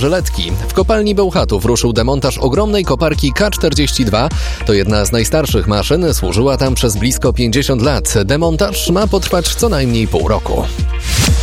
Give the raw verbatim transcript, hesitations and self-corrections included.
Żyletki. W kopalni Bełchatów ruszył demontaż ogromnej koparki K czterdzieści dwa. To jedna z najstarszych maszyn, służyła tam przez blisko pięćdziesiąt lat. Demontaż ma potrwać co najmniej pół roku.